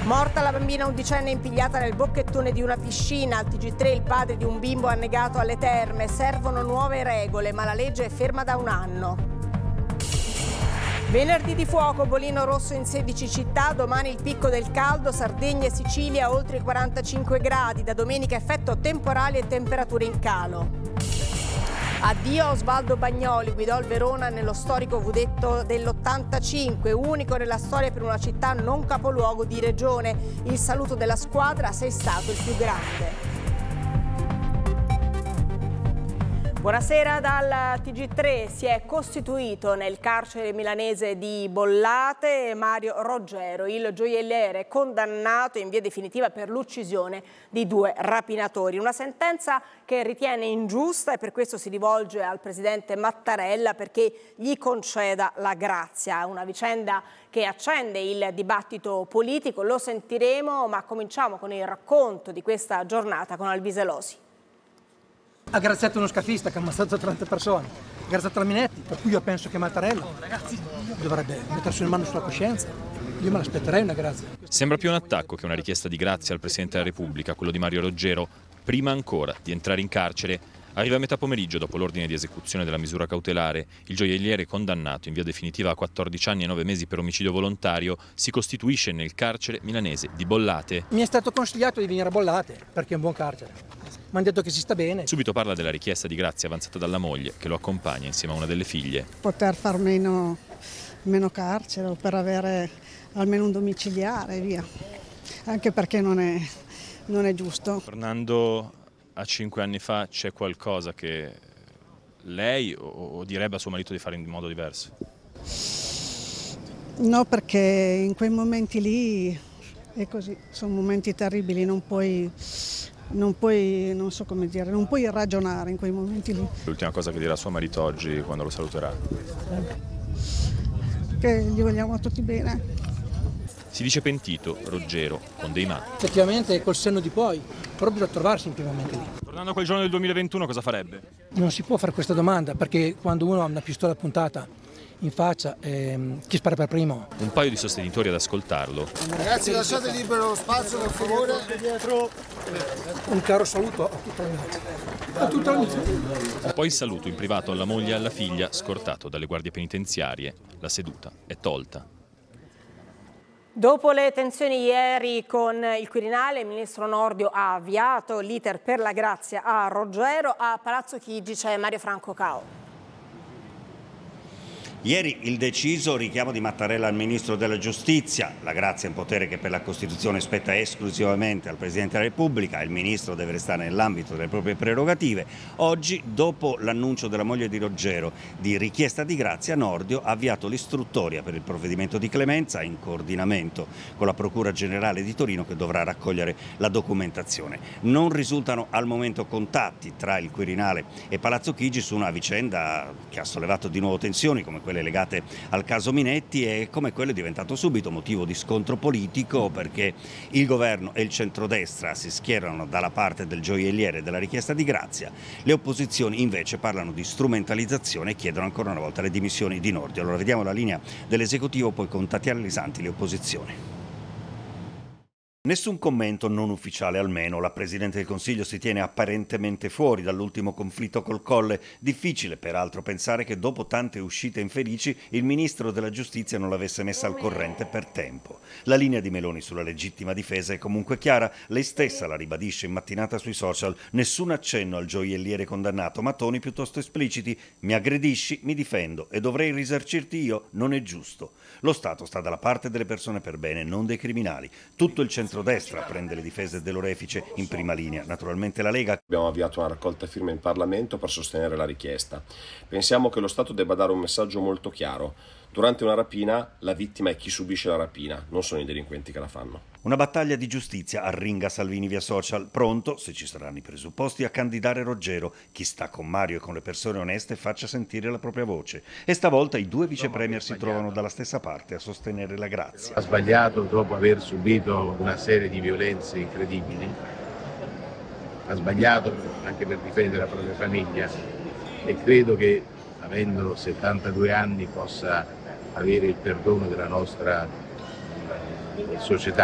Morta la bambina undicenne impigliata nel bocchettone di una piscina. Al TG3 il padre di un bimbo annegato alle terme. Servono nuove regole, ma la legge è ferma da un anno. Venerdì di fuoco, bollino rosso in 16 città, domani il picco del caldo, Sardegna e Sicilia oltre i 45 gradi, da domenica effetto temporali e temperature in calo. Addio a Osvaldo Bagnoli, guidò il Verona nello storico Vudetto dell'85, unico nella storia per una città non capoluogo di regione. Il saluto della squadra: sei stato il più grande. Buonasera dal TG3. Si è costituito nel carcere milanese di Bollate Mario Roggero, il gioielliere condannato in via definitiva per l'uccisione di 2 rapinatori. Una sentenza che ritiene ingiusta e per questo si rivolge al presidente Mattarella perché gli conceda la grazia. Una vicenda che accende il dibattito politico, lo sentiremo, ma cominciamo con il racconto di questa giornata con Alvise Losi. Ha graziato uno scafista che ha ammazzato 30 persone, ha graziato la Minetti, per cui io penso che Mattarella dovrebbe mettersi in mano sulla coscienza. Io me l'aspetterei una grazia. Sembra più un attacco che una richiesta di grazia al Presidente della Repubblica, quello di Mario Roggero. Prima ancora di entrare in carcere, arriva a metà pomeriggio dopo l'ordine di esecuzione della misura cautelare. Il gioielliere condannato in via definitiva a 14 anni e 9 mesi per omicidio volontario si costituisce nel carcere milanese di Bollate. Mi è stato consigliato di venire a Bollate perché è un buon carcere. Mi hanno detto che si sta bene. Subito parla della richiesta di grazia avanzata dalla moglie, che lo accompagna insieme a una delle figlie. Poter far meno carcere o per avere almeno un domiciliare, via. Anche perché non è giusto. Tornando a 5 anni fa, c'è qualcosa che lei o direbbe a suo marito di fare in modo diverso? No, perché in quei momenti lì è così, sono momenti terribili, non puoi ragionare in quei momenti lì. L'ultima cosa che dirà suo marito oggi quando lo saluterà? Che gli vogliamo tutti bene. Si dice pentito, Roggero, con dei ma. Effettivamente col senno di poi, però bisogna trovarsi in quei momenti lì. Tornando a quel giorno del 2021, cosa farebbe? Non si può fare questa domanda perché quando uno ha una pistola puntata in faccia, chi spara per primo? Un paio di sostenitori ad ascoltarlo. Ragazzi, lasciate libero lo spazio, per favore. Un caro saluto a tutta l'unità. Poi il saluto in privato alla moglie e alla figlia, scortato dalle guardie penitenziarie. La seduta è tolta. Dopo le tensioni ieri con il Quirinale, il ministro Nordio ha avviato l'iter per la grazia a Roggero. A Palazzo Chigi c'è Mario Franco Cao. Ieri il deciso richiamo di Mattarella al Ministro della Giustizia. La grazia è un potere che per la Costituzione spetta esclusivamente al Presidente della Repubblica. Il Ministro deve restare nell'ambito delle proprie prerogative. Oggi, dopo l'annuncio della moglie di Roggero di richiesta di grazia, Nordio ha avviato l'istruttoria per il provvedimento di clemenza in coordinamento con la Procura Generale di Torino che dovrà raccogliere la documentazione. Non risultano al momento contatti tra il Quirinale e Palazzo Chigi su una vicenda che ha sollevato di nuovo tensioni come quelle legate al caso Minetti e come quello è diventato subito motivo di scontro politico perché il governo e il centrodestra si schierano dalla parte del gioielliere della richiesta di grazia, le opposizioni invece parlano di strumentalizzazione e chiedono ancora una volta le dimissioni di Nordio. Allora vediamo la linea dell'esecutivo poi con Tatiana Lisanti, le opposizioni. Nessun commento non ufficiale almeno, la Presidente del Consiglio si tiene apparentemente fuori dall'ultimo conflitto col Colle. Difficile peraltro pensare che dopo tante uscite infelici il Ministro della Giustizia non l'avesse messa al corrente per tempo. La linea di Meloni sulla legittima difesa è comunque chiara, lei stessa la ribadisce in mattinata sui social, nessun accenno al gioielliere condannato, ma toni piuttosto espliciti, mi aggredisci, mi difendo e dovrei risarcirti io, non è giusto. Lo Stato sta dalla parte delle persone per bene, non dei criminali. Tutto il centrodestra prende le difese dell'orefice in prima linea, naturalmente la Lega. Abbiamo avviato una raccolta firme in Parlamento per sostenere la richiesta. Pensiamo che lo Stato debba dare un messaggio molto chiaro. Durante una rapina la vittima è chi subisce la rapina, non sono i delinquenti che la fanno. Una battaglia di giustizia arringa Salvini via social, pronto, se ci saranno i presupposti, a candidare Roggero. Chi sta con Mario e con le persone oneste faccia sentire la propria voce. E stavolta i due vice premier si trovano dalla stessa parte a sostenere la grazia. Ha sbagliato dopo aver subito una serie di violenze incredibili, ha sbagliato anche per difendere la propria famiglia e credo che avendo 72 anni possa avere il perdono della nostra società.